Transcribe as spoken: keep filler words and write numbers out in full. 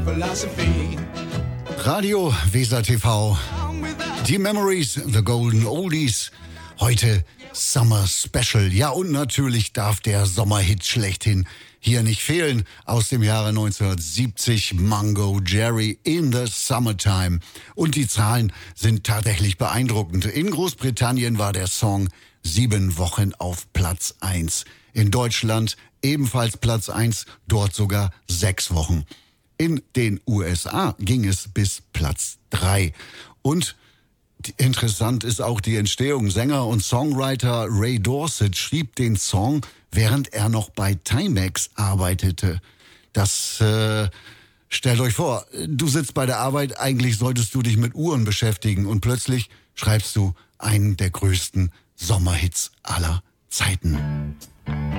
philosophy. Radio Weser T V. Die Memories, the Golden Oldies. Heute Summer Special. Ja, und natürlich darf der Sommerhit schlechthin hier nicht fehlen. Aus dem Jahre neunzehnhundertsiebzig, Mungo Jerry, In the Summertime. Und die Zahlen sind tatsächlich beeindruckend. In Großbritannien war der Song sieben Wochen auf Platz eins. In Deutschland ebenfalls Platz eins, dort sogar sechs Wochen. In den U S A ging es bis Platz drei. Und interessant ist auch die Entstehung. Sänger und Songwriter Ray Dorset schrieb den Song, während er noch bei Timex arbeitete. Das, äh, stellt euch vor, du sitzt bei der Arbeit, eigentlich solltest du dich mit Uhren beschäftigen und plötzlich schreibst du einen der größten Sommerhits aller Zeiten.